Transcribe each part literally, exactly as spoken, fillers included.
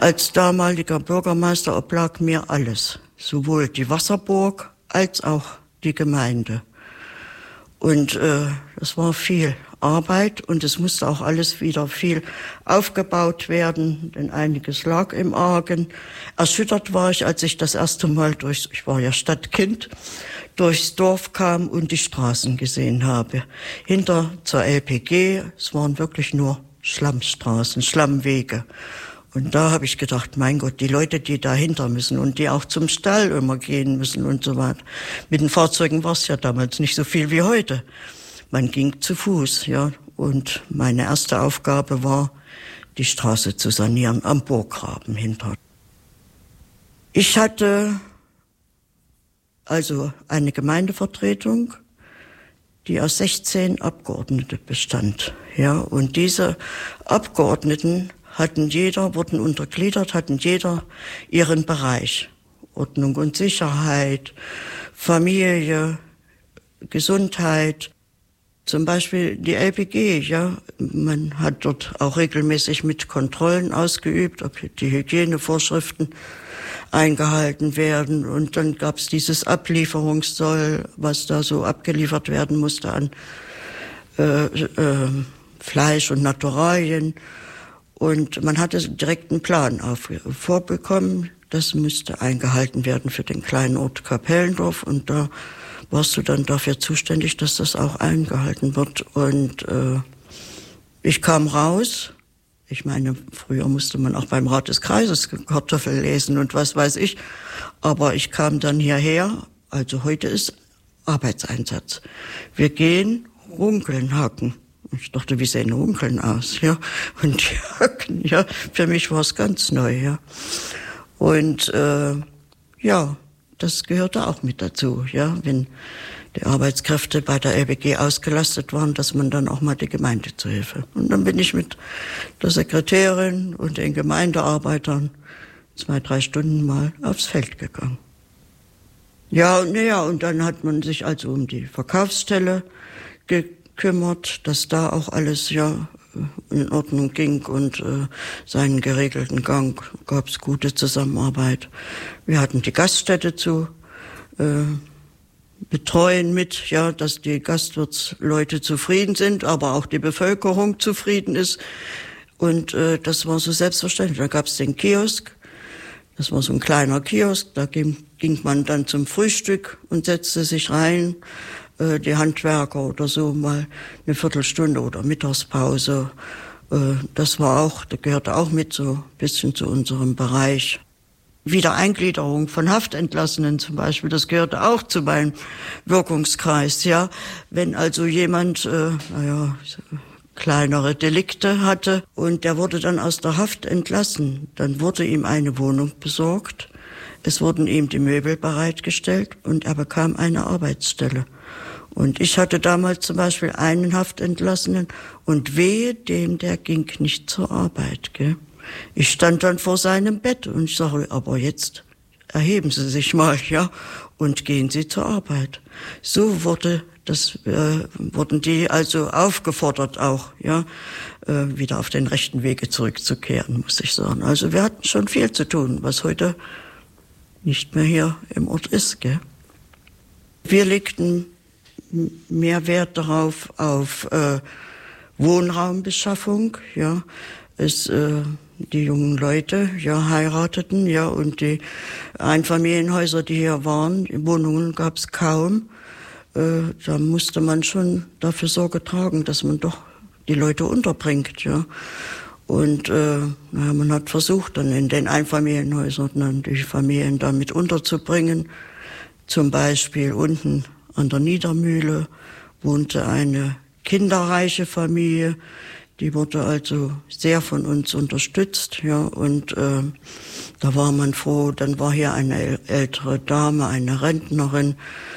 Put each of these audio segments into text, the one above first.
Als damaliger Bürgermeister oblag mir alles, sowohl die Wasserburg als auch die Gemeinde. Und äh, es war viel Arbeit und es musste auch alles wieder viel aufgebaut werden, denn einiges lag im Argen. Erschüttert war ich, als ich das erste Mal durch, ich war ja Stadtkind, durchs Dorf kam und die Straßen gesehen habe. Hinter zur L P G, es waren wirklich nur Schlammstraßen, Schlammwege. Und da habe ich gedacht, mein Gott, die Leute, die dahinter müssen und die auch zum Stall immer gehen müssen und so weiter. Mit den Fahrzeugen war es ja damals nicht so viel wie heute. Man ging zu Fuß, ja. Und meine erste Aufgabe war, die Straße zu sanieren am Burggraben hinter. Ich hatte also eine Gemeindevertretung, die aus sechzehn Abgeordneten bestand, ja. Und diese Abgeordneten hatten jeder, wurden untergliedert, hatten jeder ihren Bereich. Ordnung und Sicherheit, Familie, Gesundheit. Zum Beispiel die L P G, ja. Man hat dort auch regelmäßig mit Kontrollen ausgeübt, ob die Hygienevorschriften eingehalten werden. Und dann gab es dieses Ablieferungssoll, was da so abgeliefert werden musste an äh, äh, Fleisch und Naturalien. Und man hatte direkt einen Plan auf, vorbekommen. Das müsste eingehalten werden für den kleinen Ort Kapellendorf. Und da warst du dann dafür zuständig, dass das auch eingehalten wird. Und äh, ich kam raus. Ich meine, früher musste man auch beim Rat des Kreises Kartoffel lesen und was weiß ich. Aber ich kam dann hierher. Also heute ist Arbeitseinsatz. Wir gehen Runkeln hacken. Ich dachte, wie sehen Runkeln aus, ja? Und die Hacken, ja, für mich war es ganz neu, ja. Und äh, ja, das gehörte auch mit dazu, ja, wenn die Arbeitskräfte bei der L P G ausgelastet waren, dass man dann auch mal die Gemeinde zu Hilfe. Und dann bin ich mit der Sekretärin und den Gemeindearbeitern zwei, drei Stunden mal aufs Feld gegangen. Ja, und naja, und dann hat man sich also um die Verkaufsstelle gekümmert, dass da auch alles ja in Ordnung ging und äh, seinen geregelten Gang, gab es gute Zusammenarbeit. Wir hatten die Gaststätte zu äh, betreuen mit, ja, dass die Gastwirtsleute zufrieden sind, aber auch die Bevölkerung zufrieden ist. Und äh, das war so selbstverständlich. Da gab es den Kiosk, das war so ein kleiner Kiosk, da ging, ging man dann zum Frühstück und setzte sich rein. Äh, die Handwerker oder so mal eine Viertelstunde oder Mittagspause. Äh, das war auch, das gehörte auch mit so ein bisschen zu unserem Bereich. Wiedereingliederung von Haftentlassenen zum Beispiel, das gehörte auch zu meinem Wirkungskreis, ja. Wenn also jemand, äh, naja, kleinere Delikte hatte und der wurde dann aus der Haft entlassen, dann wurde ihm eine Wohnung besorgt, es wurden ihm die Möbel bereitgestellt und er bekam eine Arbeitsstelle. Und ich hatte damals zum Beispiel einen Haftentlassenen und wehe dem, der ging nicht zur Arbeit, gell. Ich stand dann vor seinem Bett und ich sage, aber jetzt erheben Sie sich mal, ja, und gehen Sie zur Arbeit. So wurde das, äh, wurden die also aufgefordert auch, ja, äh, wieder auf den rechten Wege zurückzukehren, muss ich sagen. Also wir hatten schon viel zu tun, was heute nicht mehr hier im Ort ist, gell. Wir legten mehr Wert darauf, auf äh, Wohnraumbeschaffung, ja. Es, äh, die jungen Leute, ja, heirateten, ja, und die Einfamilienhäuser, die hier waren, Wohnungen gab es kaum. Äh, da musste man schon dafür Sorge tragen, dass man doch die Leute unterbringt, ja. Und äh, na, man hat versucht, dann in den Einfamilienhäusern dann die Familien damit unterzubringen. Zum Beispiel unten an der Niedermühle wohnte eine kinderreiche Familie. Die wurde also sehr von uns unterstützt, ja, und äh, da war man froh. Dann war hier eine ältere Dame, eine Rentnerin,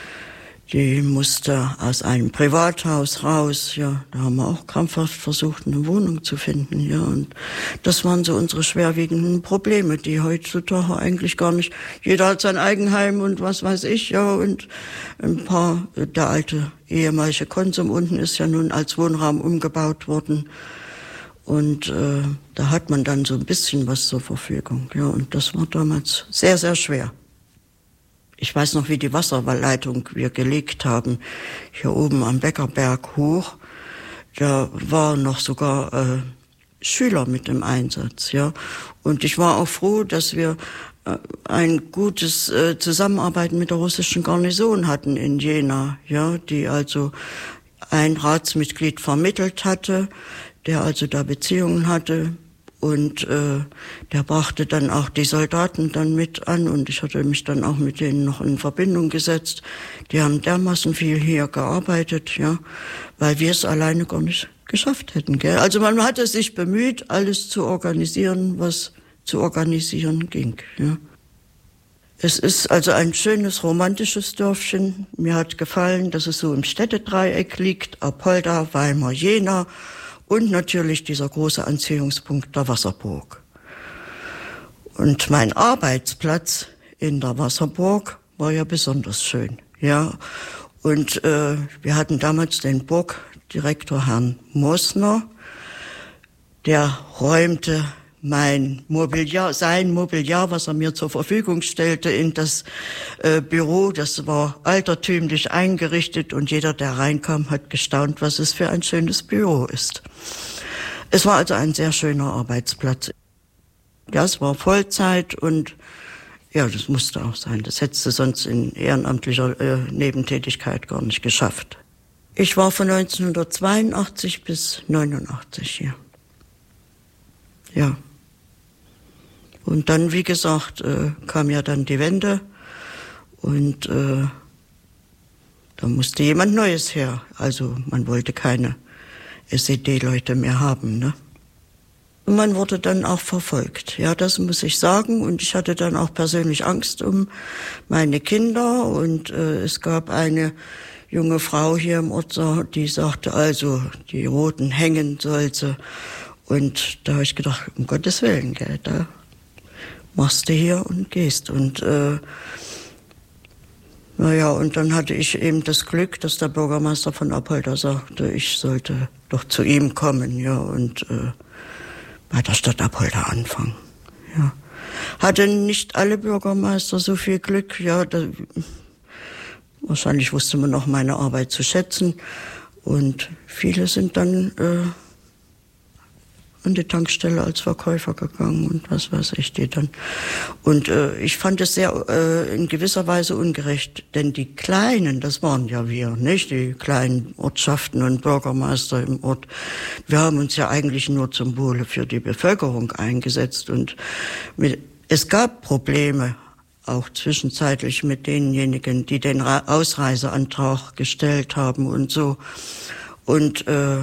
die musste aus einem Privathaus raus, ja, da haben wir auch krampfhaft versucht, eine Wohnung zu finden, ja, und das waren so unsere schwerwiegenden Probleme, die heutzutage eigentlich gar nicht, jeder hat sein Eigenheim und was weiß ich, ja, und ein paar, der alte ehemalige Konsum unten ist ja nun als Wohnraum umgebaut worden Und äh, da hat man dann so ein bisschen was zur Verfügung. Ja, und das war damals sehr, sehr schwer. Ich weiß noch, wie die Wasserleitung wir gelegt haben, hier oben am Beckerberg hoch. Da waren noch sogar äh, Schüler mit im Einsatz. Ja, und ich war auch froh, dass wir äh, ein gutes äh, Zusammenarbeiten mit der russischen Garnison hatten in Jena. Ja, die also ein Ratsmitglied vermittelt hatte, der also da Beziehungen hatte, und äh, der brachte dann auch die Soldaten dann mit an, und ich hatte mich dann auch mit denen noch in Verbindung gesetzt. Die haben dermaßen viel hier gearbeitet, ja, weil wir es alleine gar nicht geschafft hätten, gell? Also man hatte sich bemüht, alles zu organisieren, was zu organisieren ging, ja. Es ist also ein schönes, romantisches Dörfchen. Mir hat gefallen, dass es so im Städtedreieck liegt, Apolda, Weimar, Jena. Und natürlich dieser große Anziehungspunkt der Wasserburg. Und mein Arbeitsplatz in der Wasserburg war ja besonders schön. Ja, und äh, wir hatten damals den Burgdirektor Herrn Mosner, der räumte mein Mobiliar, sein Mobiliar, was er mir zur Verfügung stellte, in das äh, Büro. Das war altertümlich eingerichtet, und jeder, der reinkam, hat gestaunt, was es für ein schönes Büro ist. Es war also ein sehr schöner Arbeitsplatz. Ja, es war Vollzeit, und ja, das musste auch sein. Das hättest du sonst in ehrenamtlicher äh, Nebentätigkeit gar nicht geschafft. Ich war von neunzehnhundertzweiundachtzig bis neunundachtzig hier. Ja. Und dann, wie gesagt, äh, kam ja dann die Wende, und äh, da musste jemand Neues her. Also man wollte keine S E D-Leute mehr haben, ne? Und man wurde dann auch verfolgt. Ja, das muss ich sagen. Und ich hatte dann auch persönlich Angst um meine Kinder. Und äh, es gab eine junge Frau hier im Ort, die sagte, also die Roten hängen sollte. Und da habe ich gedacht, um Gottes Willen, gell, da machst du hier und gehst. Und äh, naja, und dann hatte ich eben das Glück, dass der Bürgermeister von Apolda sagte, ich sollte doch zu ihm kommen, ja, und äh, bei der Stadt Apolda anfangen. Ja. Hatte nicht alle Bürgermeister so viel Glück, ja, da, wahrscheinlich wusste man auch meine Arbeit zu schätzen, und viele sind dann äh, an die Tankstelle als Verkäufer gegangen und was weiß ich, die dann. Und äh, ich fand es sehr äh, in gewisser Weise ungerecht, denn die Kleinen, das waren ja wir, nicht? Die kleinen Ortschaften und Bürgermeister im Ort. Wir haben uns ja eigentlich nur zum Wohle für die Bevölkerung eingesetzt, und mit, es gab Probleme, auch zwischenzeitlich mit denjenigen, die den Ra- Ausreiseantrag gestellt haben und so. Und äh,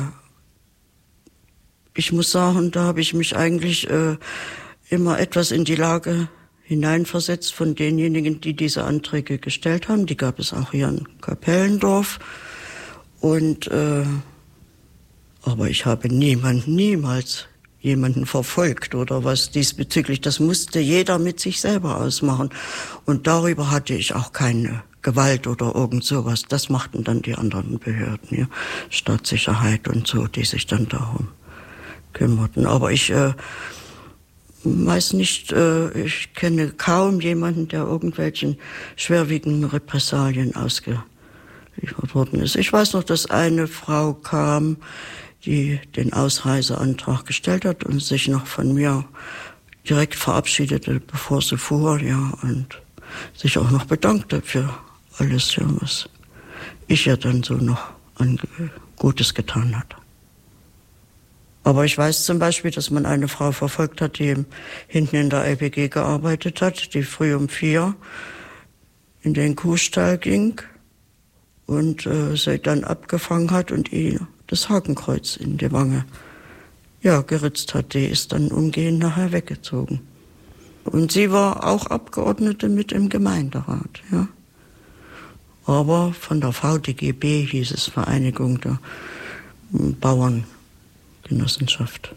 ich muss sagen, da habe ich mich eigentlich äh, immer etwas in die Lage hineinversetzt von denjenigen, die diese Anträge gestellt haben. Die gab es auch hier in Kapellendorf. Und äh, aber ich habe niemanden, niemals jemanden verfolgt oder was diesbezüglich. Das musste jeder mit sich selber ausmachen. Und darüber hatte ich auch keine Gewalt oder irgend sowas. Das machten dann die anderen Behörden, ja, Staatssicherheit und so, die sich dann darum kümmerten. Aber ich äh, weiß nicht, äh, ich kenne kaum jemanden, der irgendwelchen schwerwiegenden Repressalien ausgeliefert worden ist. Ich weiß noch, dass eine Frau kam, die den Ausreiseantrag gestellt hat und sich noch von mir direkt verabschiedete, bevor sie fuhr, ja, und sich auch noch bedankte für alles, ja, was ich ja dann so noch an Gutes getan hatte. Aber ich weiß zum Beispiel, dass man eine Frau verfolgt hat, die hinten in der L P G gearbeitet hat, die früh um vier in den Kuhstall ging und äh, sie dann abgefangen hat und ihr das Hakenkreuz in die Wange, ja, geritzt hat. Die ist dann umgehend nachher weggezogen. Und sie war auch Abgeordnete mit im Gemeinderat, ja. Aber von der V D G B hieß es, Vereinigung der Bauern. Genossenschaft.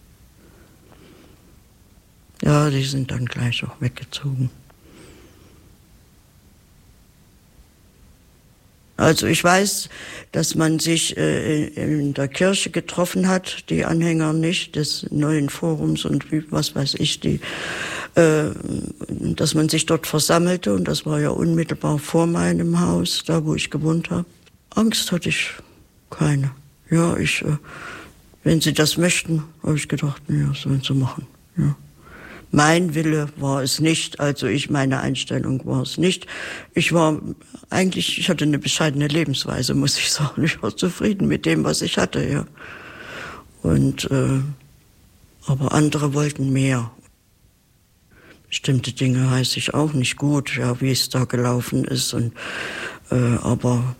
Ja, die sind dann gleich auch weggezogen. Also ich weiß, dass man sich äh, in der Kirche getroffen hat, die Anhänger nicht des neuen Forums und wie, was weiß ich, die, äh, dass man sich dort versammelte, und das war ja unmittelbar vor meinem Haus, da wo ich gewohnt habe. Angst hatte ich keine. Ja, ich, äh, wenn sie das möchten, habe ich gedacht, ja, sollen sie machen. Ja. Mein Wille war es nicht, also ich, meine Einstellung war es nicht. Ich war eigentlich, ich hatte eine bescheidene Lebensweise, muss ich sagen. Ich war zufrieden mit dem, was ich hatte, ja. Und, äh, aber andere wollten mehr. Bestimmte Dinge heiße ich auch nicht gut, ja, wie es da gelaufen ist, und, äh, aber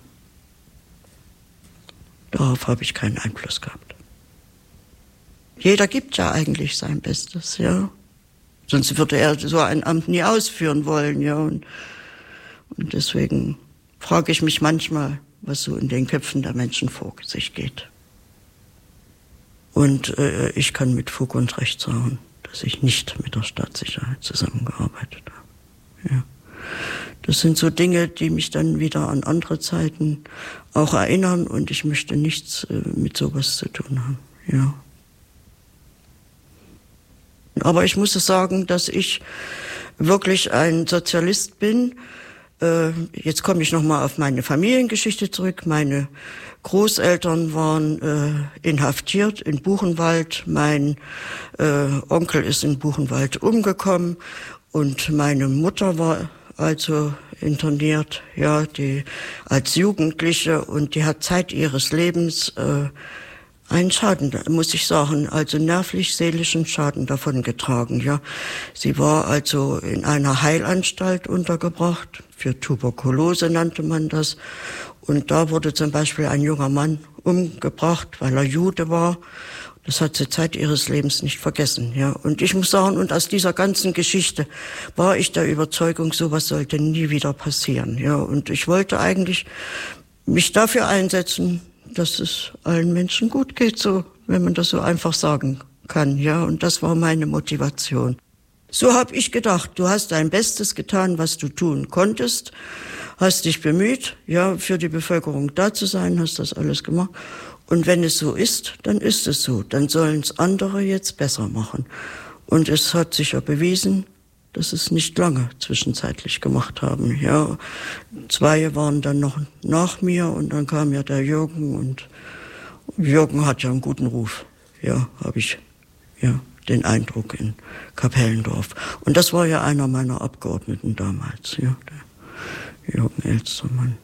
darauf habe ich keinen Einfluss gehabt. Jeder gibt ja eigentlich sein Bestes, ja. Sonst würde er so ein Amt nie ausführen wollen, ja. Und, und deswegen frage ich mich manchmal, was so in den Köpfen der Menschen vor sich geht. Und äh, ich kann mit Fug und Recht sagen, dass ich nicht mit der Staatssicherheit zusammengearbeitet habe. Ja. Das sind so Dinge, die mich dann wieder an andere Zeiten auch erinnern, und ich möchte nichts äh, mit sowas zu tun haben, ja. Aber ich muss sagen, dass ich wirklich ein Sozialist bin. Äh, jetzt komme ich nochmal auf meine Familiengeschichte zurück. Meine Großeltern waren äh, inhaftiert in Buchenwald. Mein äh, Onkel ist in Buchenwald umgekommen und meine Mutter war also interniert, ja, die als Jugendliche, und die hat Zeit ihres Lebens äh, einen Schaden, muss ich sagen, also nervlich-seelischen Schaden davon getragen, ja. Sie war also in einer Heilanstalt untergebracht, für Tuberkulose nannte man das. Und da wurde zum Beispiel ein junger Mann umgebracht, weil er Jude war. Das hat sie Zeit ihres Lebens nicht vergessen, ja. Und ich muss sagen, und aus dieser ganzen Geschichte war ich der Überzeugung, sowas sollte nie wieder passieren, ja. Und ich wollte eigentlich mich dafür einsetzen, dass es allen Menschen gut geht, so, wenn man das so einfach sagen kann, ja. Und das war meine Motivation. So habe ich gedacht, du hast dein Bestes getan, was du tun konntest, hast dich bemüht, ja, für die Bevölkerung da zu sein, hast das alles gemacht. Und wenn es so ist, dann ist es so. Dann sollen es andere jetzt besser machen. Und es hat sich ja bewiesen, dass es nicht lange zwischenzeitlich gemacht haben. Ja, zwei waren dann noch nach mir, und dann kam ja der Jürgen, und Jürgen hat ja einen guten Ruf. Ja, habe ich ja den Eindruck in Kapellendorf. Und das war ja einer meiner Abgeordneten damals, ja, der Jürgen Elstermann.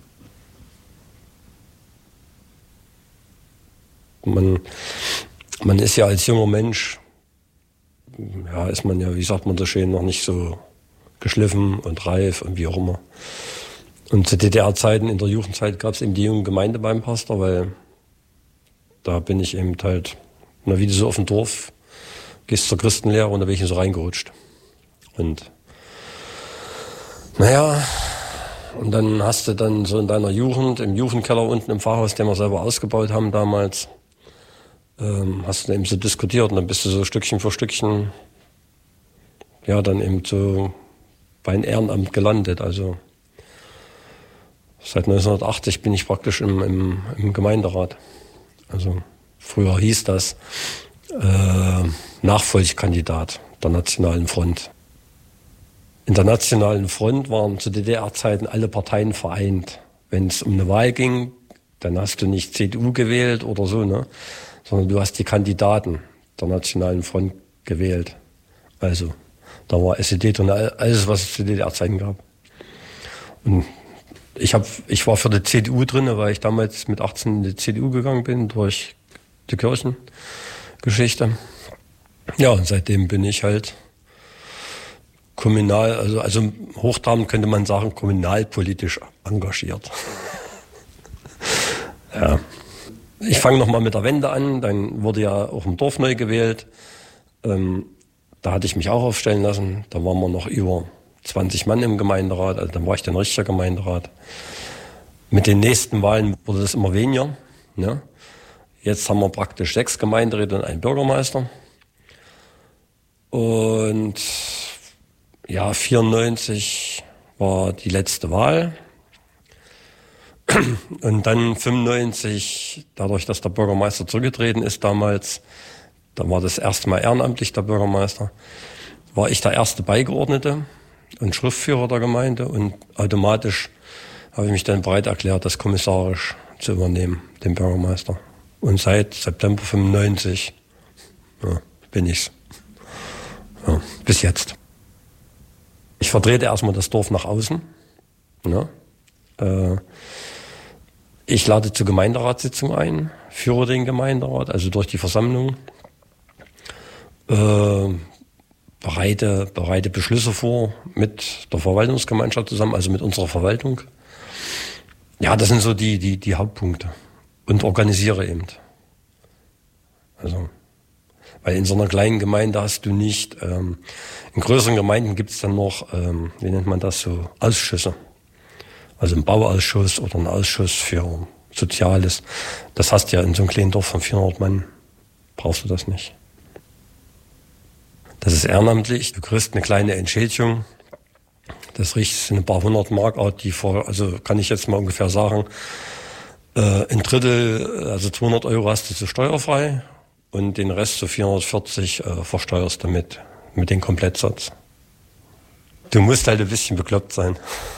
Man, man ist ja als junger Mensch, ja, ist man ja, wie sagt man so schön, noch nicht so geschliffen und reif und wie auch immer. Und zu D D R-Zeiten, in der Jugendzeit, gab es eben die junge Gemeinde beim Pastor, weil da bin ich eben halt, na, wie du so auf dem Dorf gehst zur Christenlehre, und da bin ich so reingerutscht. Und naja, und dann hast du dann so in deiner Jugend, im Jugendkeller unten im Pfarrhaus, den wir selber ausgebaut haben damals, ähm, hast du eben so diskutiert, und dann bist du so Stückchen für Stückchen, ja, dann eben so bei einem Ehrenamt gelandet. Also seit neunzehnhundertachtzig bin ich praktisch im, im, im Gemeinderat. Also früher hieß das äh, Nachfolgekandidat der Nationalen Front. In der Nationalen Front waren zu D D R-Zeiten alle Parteien vereint. Wenn es um eine Wahl ging, dann hast du nicht C D U gewählt oder so, ne, sondern du hast die Kandidaten der Nationalen Front gewählt. Also da war S E D und alles, was es zu D D R-Zeiten gab. Und ich, hab, ich war für die C D U drin, weil ich damals mit achtzehn in die C D U gegangen bin, durch die Kirchengeschichte. Ja, und seitdem bin ich halt kommunal, also, also hochtrabend könnte man sagen, kommunalpolitisch engagiert. Ja. Ich fange nochmal mit der Wende an, dann wurde ja auch im Dorf neu gewählt. Ähm, da hatte ich mich auch aufstellen lassen, da waren wir noch über zwanzig Mann im Gemeinderat, also dann war ich dann richtiger Gemeinderat. Mit den nächsten Wahlen wurde das immer weniger, ne? Jetzt haben wir praktisch sechs Gemeinderäte und einen Bürgermeister. Und ja, vierundneunzig war die letzte Wahl. Und dann fünfundneunzig, dadurch, dass der Bürgermeister zurückgetreten ist damals, da war das erste Mal ehrenamtlich der Bürgermeister, war ich der erste Beigeordnete und Schriftführer der Gemeinde und automatisch habe ich mich dann bereit erklärt, das kommissarisch zu übernehmen, den Bürgermeister. Und seit September fünfundneunzig ja, bin ich's. Ja, bis jetzt. Ich vertrete erstmal das Dorf nach außen. Ja. Äh, ich lade zur Gemeinderatssitzung ein, führe den Gemeinderat, also durch die Versammlung. Äh, bereite, bereite Beschlüsse vor mit der Verwaltungsgemeinschaft zusammen, also mit unserer Verwaltung. Ja, das sind so die, die, die Hauptpunkte. Und organisiere eben. Also, weil in so einer kleinen Gemeinde hast du nicht, ähm, in größeren Gemeinden gibt es dann noch, ähm, wie nennt man das so, Ausschüsse. Also ein Bauausschuss oder ein Ausschuss für Soziales. Das hast du ja in so einem kleinen Dorf von vierhundert Mann, brauchst du das nicht. Das ist ehrenamtlich. Du kriegst eine kleine Entschädigung. Das riecht ein paar hundert Mark aus, die vor, also kann ich jetzt mal ungefähr sagen, äh, ein Drittel, also zweihundert Euro hast du so steuerfrei und den Rest, so vierhundertvierzig, äh, versteuerst du mit, mit dem Komplettsatz. Du musst halt ein bisschen bekloppt sein.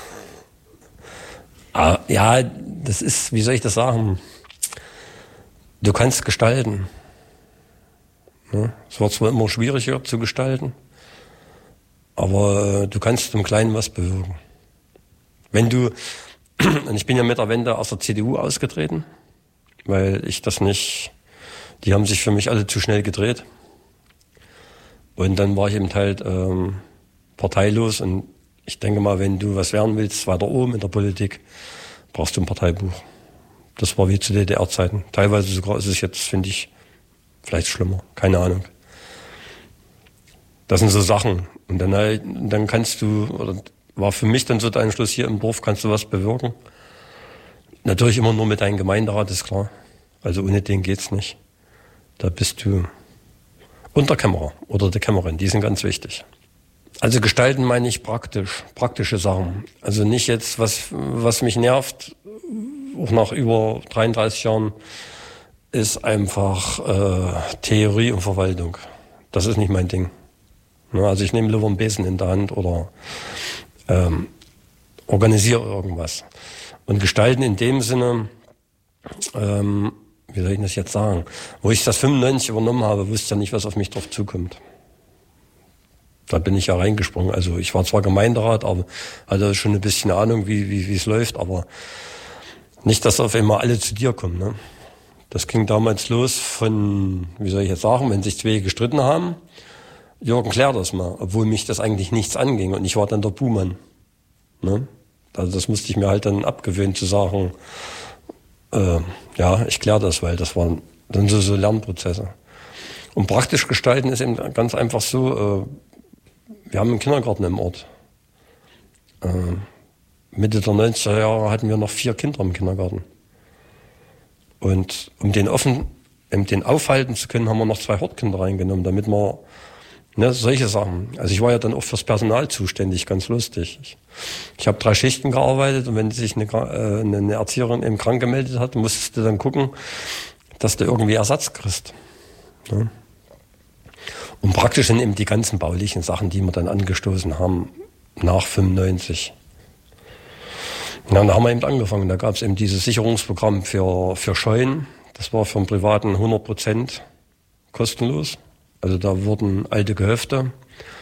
Aber, ja, das ist, wie soll ich das sagen? Du kannst gestalten. Ja, es wird zwar immer schwieriger zu gestalten, aber äh, du kannst im Kleinen was bewirken. Wenn du, und ich bin ja mit der Wende aus der C D U ausgetreten, weil ich das nicht, die haben sich für mich alle zu schnell gedreht. Und dann war ich eben halt ähm, parteilos und ich denke mal, wenn du was werden willst, weiter oben in der Politik, brauchst du ein Parteibuch. Das war wie zu D D R-Zeiten. Teilweise sogar ist es jetzt, finde ich, vielleicht schlimmer, keine Ahnung. Das sind so Sachen. Und dann, halt, dann kannst du, oder war für mich dann so der Entschluss, hier im Dorf kannst du was bewirken. Natürlich immer nur mit deinem Gemeinderat, ist klar. Also ohne den geht's nicht. Da bist du und der Kämmerer oder der Kämmerin, die sind ganz wichtig. Also gestalten meine ich praktisch, praktische Sachen. Also nicht jetzt, was, was mich nervt, auch nach über dreiunddreißig Jahren, ist einfach äh, Theorie und Verwaltung. Das ist nicht mein Ding. Ja, also ich nehme lieber einen Besen in der Hand oder ähm, organisiere irgendwas. Und gestalten in dem Sinne, ähm, wie soll ich das jetzt sagen, wo ich das fünfundneunzig übernommen habe, wusste ich ja nicht, was auf mich drauf zukommt. Da bin ich ja reingesprungen. Also ich war zwar Gemeinderat, aber hatte schon ein bisschen Ahnung, wie wie wie es läuft, aber nicht, dass auf einmal alle zu dir kommen. Ne? Das ging damals los von, wie soll ich jetzt sagen, wenn sich zwei gestritten haben, Jürgen, klär das mal, obwohl mich das eigentlich nichts anging und ich war dann der Buhmann. Ne? Also das musste ich mir halt dann abgewöhnen zu sagen, äh, ja, ich klär das, weil das waren dann so, so Lernprozesse. Und praktisch gestalten ist eben ganz einfach so, äh, wir haben einen Kindergarten im Ort. Äh, Mitte der neunziger Jahre hatten wir noch vier Kinder im Kindergarten. Und um den offen, um den aufhalten zu können, haben wir noch zwei Hortkinder reingenommen, damit wir, ne, solche Sachen. Also ich war ja dann auch fürs Personal zuständig, ganz lustig. Ich, ich habe drei Schichten gearbeitet und wenn sich eine, äh, eine Erzieherin eben krank gemeldet hat, musstest du dann gucken, dass du irgendwie Ersatz kriegst. Ne? Und praktisch sind eben die ganzen baulichen Sachen, die wir dann angestoßen haben, nach fünfundneunzig. Ja, und da haben wir eben angefangen. Da gab es eben dieses Sicherungsprogramm für, für Scheunen. Das war für einen Privaten hundert Prozent kostenlos. Also da wurden alte Gehöfte,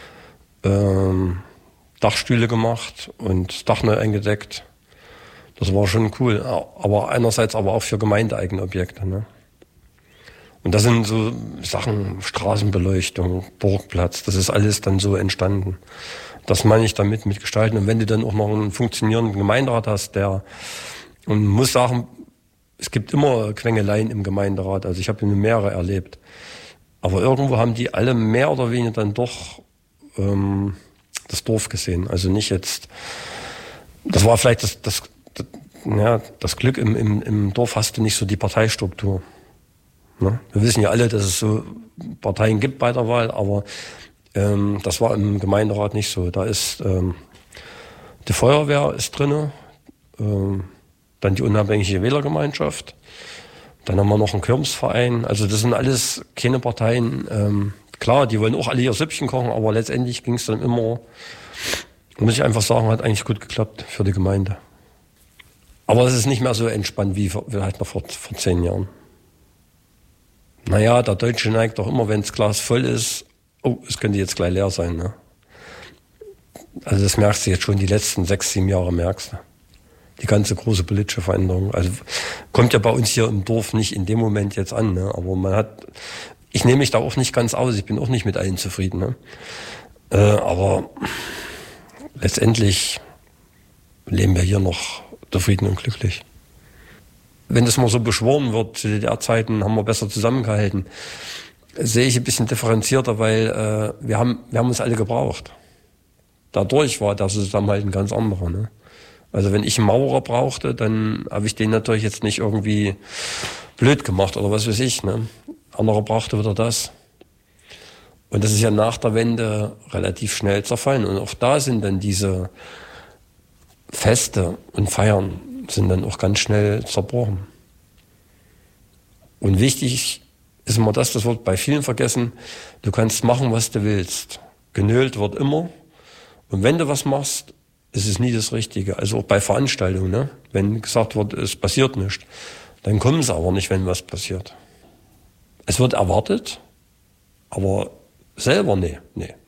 ähm, Dachstühle gemacht und Dach neu eingedeckt. Das war schon cool. Aber einerseits aber auch für gemeindeeigene Objekte. Ne? Und das sind so Sachen, Straßenbeleuchtung, Burgplatz, das ist alles dann so entstanden. Das meine ich damit mit gestalten. Und wenn du dann auch noch einen funktionierenden Gemeinderat hast, der, und muss sagen, es gibt immer Quengeleien im Gemeinderat, also ich habe mehrere erlebt. Aber irgendwo haben die alle mehr oder weniger dann doch ähm, das Dorf gesehen. Also nicht jetzt, das war vielleicht das, das, das, ja, das Glück, im, im, im Dorf hast du nicht so die Parteistruktur. Ne? Wir wissen ja alle, dass es so Parteien gibt bei der Wahl, aber ähm, das war im Gemeinderat nicht so. Da ist ähm, die Feuerwehr ist drinne, ähm, dann die unabhängige Wählergemeinschaft, dann haben wir noch einen Kirmesverein. Also das sind alles keine Parteien. Ähm, klar, die wollen auch alle ihr Süppchen kochen, aber letztendlich ging es dann immer, muss ich einfach sagen, hat eigentlich gut geklappt für die Gemeinde. Aber es ist nicht mehr so entspannt wie, wie halt noch vor, vor zehn Jahren. Naja, der Deutsche neigt doch immer, wenn das Glas voll ist, oh, es könnte jetzt gleich leer sein. Ne? Also das merkst du jetzt schon, die letzten sechs, sieben Jahre merkst du. Die ganze große politische Veränderung. Also kommt ja bei uns hier im Dorf nicht in dem Moment jetzt an. Ne? Aber man hat, ich nehme mich da auch nicht ganz aus, ich bin auch nicht mit allen zufrieden. Ne? Äh, aber letztendlich leben wir hier noch zufrieden und glücklich. Wenn das mal so beschworen wird, zu D D R-Zeiten haben wir besser zusammengehalten, sehe ich ein bisschen differenzierter, weil äh, wir haben wir haben uns alle gebraucht. Dadurch war der Zusammenhalt ein ganz anderer. Ne? Also wenn ich einen Maurer brauchte, dann habe ich den natürlich jetzt nicht irgendwie blöd gemacht oder was weiß ich. Ne? Anderer brauchte wieder das. Und das ist ja nach der Wende relativ schnell zerfallen. Und auch da sind dann diese Feste und Feiern sind dann auch ganz schnell zerbrochen. Und wichtig ist immer das, das wird bei vielen vergessen, du kannst machen, was du willst. Genölt wird immer. Und wenn du was machst, ist es nie das Richtige. Also auch bei Veranstaltungen, ne? Wenn gesagt wird, es passiert nichts, dann kommen sie aber nicht, wenn was passiert. Es wird erwartet, aber selber nee, nee.